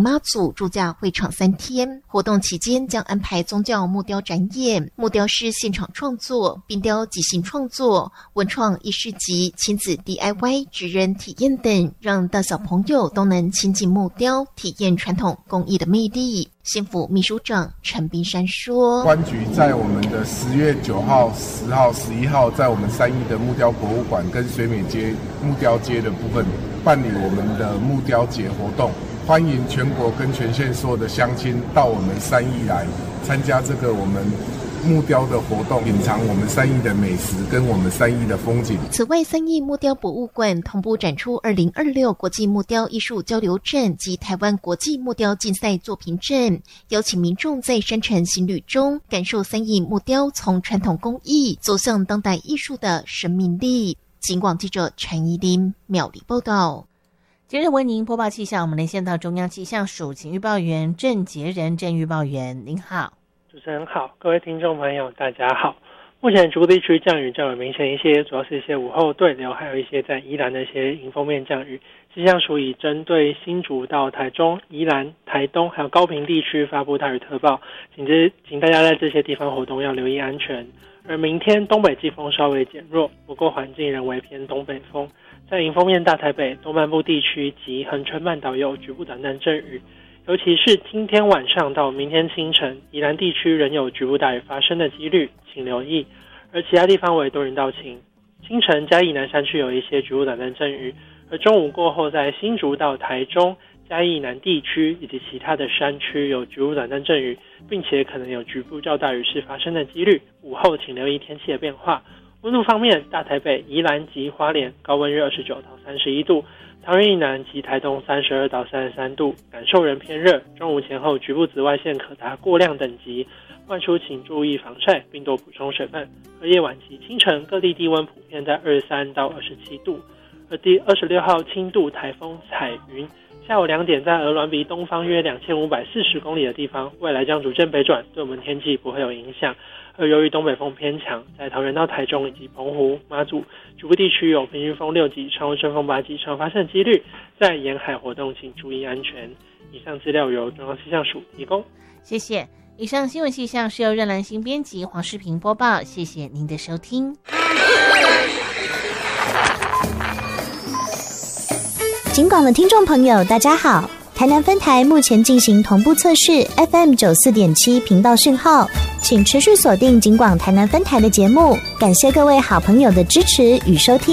妈祖驻驾会场3天，活动期间将安排宗教木雕展演、木雕师现场创作、冰雕即兴创作、文创艺市集、亲子 DIY 职人体验等，让大小朋友都能亲近木雕，体验传统工艺的魅力。县府秘书长陈冰山说， 观局在我们的10月9号、10号、11号，在我们3义的木雕博物馆跟水美街木雕街的部分办理我们的木雕节活动，欢迎全国跟全县所有的乡亲到我们3义来参加这个我们木雕的活动，品尝我们3义的美食跟我们3义的风景。 此外，3义木雕博物馆同步展出2026国际木雕艺术交流展及台湾国际木雕竞赛作品展，邀请民众在山城行旅中感受3义木雕从传统工艺走向当代艺术的生命力。警广记者陈怡琳苗栗报道。 接着为您播报气象，我们连线到中央气象署请预报员郑杰仁郑预报员，您好。 主持人好，各位听众朋友大家好。目前局部地区降雨较为明显一些，主要是一些午后对流，还有一些在宜兰的一些迎风面降雨。气象署已针对新竹到台中、宜兰、台东还有高屏地区发布大雨特报，请大家在这些地方活动要留意安全。而明天东北季风稍微减弱，不过环境仍为偏东北风。在迎风面大台北、东半部地区及恒春半岛有局部短暂阵雨，尤其是今天晚上到明天清晨，宜兰地区仍有局部大雨发生的几率，请留意。而其他地方为多云到晴。清晨嘉义南山区有一些局部短暂阵雨，而中午过后在新竹到台中、嘉义南地区以及其他的山区有局部短暂阵雨，并且可能有局部较大雨势发生的几率。午后请留意天气的变化。温度方面，大台北、宜兰及花莲高温约29到31度，桃园以南及台东32到33度，感受仍偏热。中午前后局部紫外线可达过量等级，外出请注意防晒，并多补充水分。而夜晚及清晨各地低温普遍在23到27度。而第26号轻度台风彩云，下午2点在鹅銮鼻东方约2540公里的地方，未来将逐渐北转，对我们天气不会有影响。而由于东北风偏强，在桃园到台中以及澎湖、马祖局部地区有平均风6级、常温阵风8级常发生几率，在沿海活动请注意安全。以上资料由中央气象署提供。 谢谢。以上新闻气象是由任兰心编辑，黄世平播报。谢谢您的收听。 警广的听众朋友大家好，台南分台目前进行同步测试 FM 94.7频道讯号，请持续锁定警广台南分台的节目，感谢各位好朋友的支持与收听。